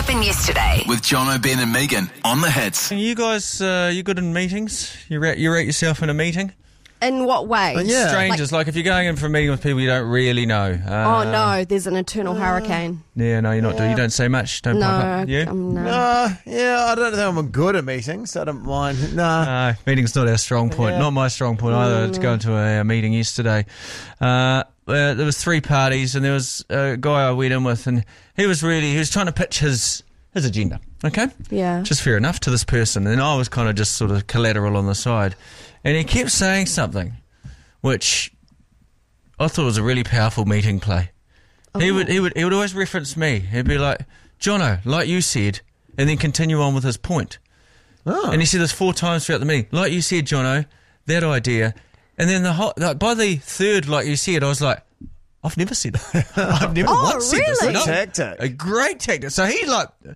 happened yesterday. With Jono, Ben and Megan on the hits. Are you guys, you good in meetings? You rate yourself in a meeting? In what way? Yeah. Strangers, like if you're going in for a meeting with people you don't really know. Oh, no, there's an eternal hurricane. Yeah, no, you're not. You don't say much. Don't pop No, up. You? no. I don't think I'm good at meetings. I don't mind. No, meeting's not our strong point. Yeah. Not my strong point either. To go into a meeting yesterday. There was 3 parties, and there was a guy I went in with, and he was trying to pitch his agenda. Okay, Yeah. just fair enough to this person, and I was kind of just sort of collateral on the side, and he kept saying something, which I thought was a really powerful meeting play. He would always reference me. He'd be like, "Jono, like you said," and then continue on with his point. Oh. And he said this 4 times throughout the meeting. Like you said, Jono, that idea. And then by the third, like you said, I was like, I've never said that. I've never once said this. really? No. Tactic. A great tactic. So he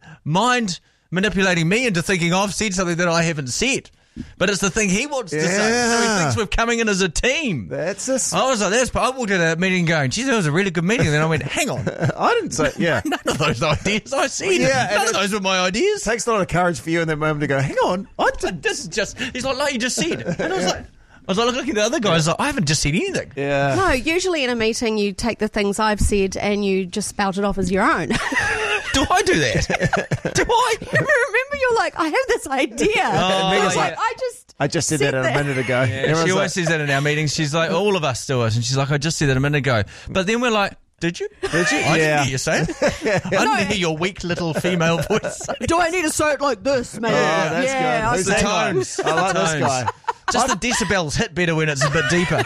mind manipulating me into thinking I've said something that I haven't said. But it's the thing he wants to say. So he thinks we're coming in as a team. That's a... I was like, I walked out of that meeting going, geez, that was a really good meeting. And then I went, hang on. I didn't say... Yeah. None of those ideas I said. Yeah, None of those were my ideas. It takes a lot of courage for you in that moment to go, hang on. This is just, he's like you just said. And I was like looking at the other guys, like, I haven't just said anything. Yeah. No, usually in a meeting you take the things I've said and you just spout it off as your own. Do I do that? Do I? Remember, you're like, I have this idea. I was like, I just said that a minute ago. Yeah, Everyone's she like, always says that in our meetings. She's like, all of us do it. And she's like, I just said that a minute ago. But then we're like, did you? Did you? I Yeah. didn't hear you say it. I didn't hear your weak little female voice. do I need to say it like this, man? Oh, that's yeah, good. It's the That guy. tones. I like this guy. Just the decibels hit better when it's a bit deeper.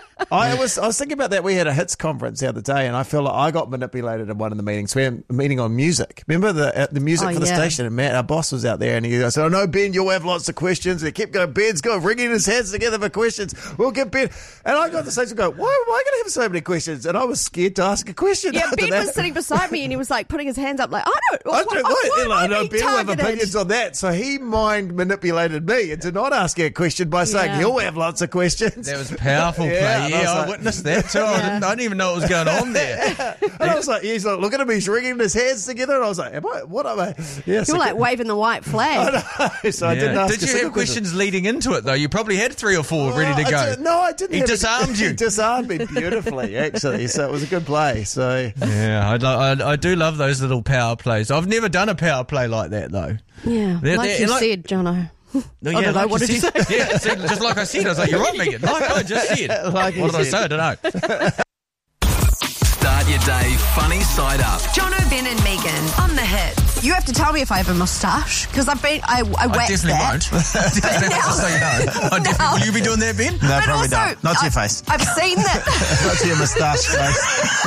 I was thinking about that. We had a hits conference the other day, and I feel like I got manipulated in one of the meetings. We had a meeting on music. Remember the music for the station? And Matt, our boss, was out there, and he said, "I know, Ben, you'll have lots of questions." And he kept going, "Ben's going, wringing his hands together for questions. We'll get Ben." And I got the stage and go, "Why am I going to have so many questions?" And I was scared to ask a question. Yeah, after Ben that. was sitting beside me and he was like putting his hands up like, I know Ben will have targeted? opinions on that. So he mind manipulated me into not asking a question by saying Yeah. he'll have lots of questions. That was powerful play. Yeah, and I was Yeah, I like- witnessed that too. I didn't even know what was going on there. And I was like, he's like, looking at me, he's wringing his hands together. And I was like, what am I? Yeah, You were like waving the white flag. so I didn't ask Did a you single have questions leading into it though? You probably had 3 or 4 ready to go. No, I didn't. He disarmed you. He disarmed me beautifully, actually. So it was a good play. So Yeah, I do love those little power plays. I've never done a power play like that though. Yeah, like you said, Jono. No, I don't know, what did you say? Yeah, just like I said. I was like, you're right, Megan. Like I just said. Like you what did I said. say? I don't know. Start your day funny side up. Jono, Ben and Megan on the hits. You have to tell me if I have a moustache because I waxed definitely that. won't. Definitely now- just so you know. I definitely, will you be doing that, Ben? no, But probably also, not. Not to your face. I've seen that. Not to your moustache face.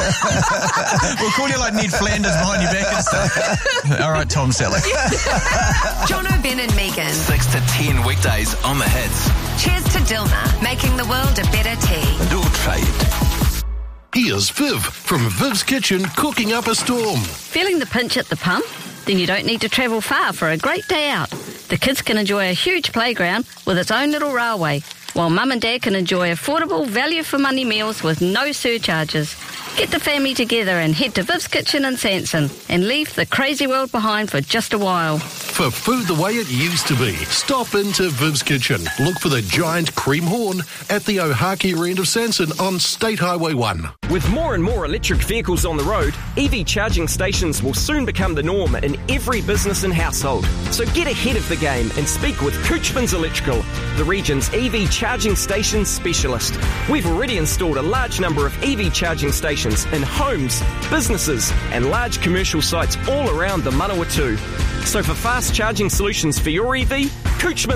We'll call you like Ned Flanders behind your back and stuff. All right, Tom Selleck. Jono, Ben and Megan. 6 to 10 weekdays on the hits. Cheers to Dilma, making the world a better tea. And all trade. Here's Viv from Viv's Kitchen cooking up a storm. Feeling the pinch at the pump? Then you don't need to travel far for a great day out. The kids can enjoy a huge playground with its own little railway, while mum and dad can enjoy affordable, value-for-money meals with no surcharges. Get the family together and head to Viv's Kitchen in Sanson and leave the crazy world behind for just a while. For food the way it used to be, stop into Viv's Kitchen. Look for the giant cream horn at the Ohakere end of Sanson on State Highway 1. With more and more electric vehicles on the road, EV charging stations will soon become the norm in every business and household. So get ahead of the game and speak with Couchman's Electrical, the region's EV charging station specialist. We've already installed a large number of EV charging stations in homes, businesses and large commercial sites all around the Manawatu. So for fast charging solutions for your EV, Couchman